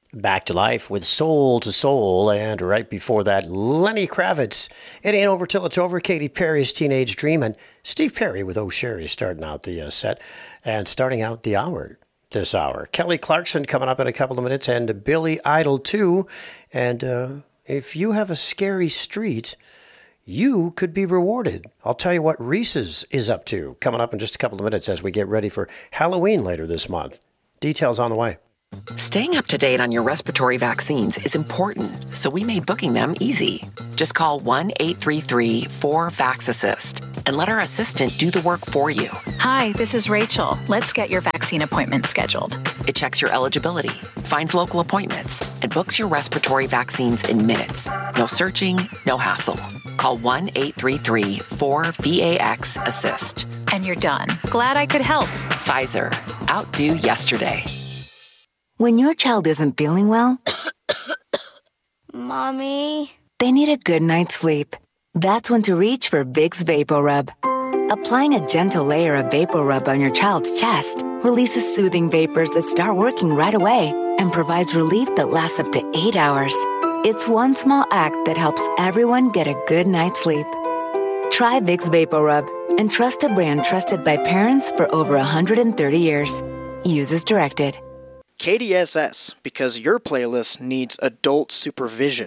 Back to Life with Soul to Soul, and right before that, Lenny Kravitz. It Ain't Over Till It's Over, Katy Perry's Teenage Dream, and Steve Perry with Oh Sherry starting out the set, and starting out the hour this hour. Kelly Clarkson coming up in a couple of minutes, and Billy Idol too. And if you have a scary street, you could be rewarded. I'll tell you what Reese's is up to coming up in just a couple of minutes as we get ready for Halloween later this month. Details on the way. Staying up to date on your respiratory vaccines is important, so we made booking them easy. Just call 1-833-4-VAX-ASSIST and let our assistant do the work for you. Hi, this is Rachel. Let's get your vaccine appointment scheduled. It checks your eligibility, finds local appointments, and books your respiratory vaccines in minutes. No searching, no hassle. Call 1-833-4-VAX-ASSIST. And you're done. Glad I could help. Pfizer. Outdo yesterday. When your child isn't feeling well, Mommy? they need a good night's sleep. That's when to reach for Vicks VapoRub. Applying a gentle layer of VapoRub on your child's chest releases soothing vapors that start working right away and provides relief that lasts up to 8 hours. It's one small act that helps everyone get a good night's sleep. Try Vicks VapoRub and trust a brand trusted by parents for over 130 years. Use as directed. KDSS, because your playlist needs adult supervision.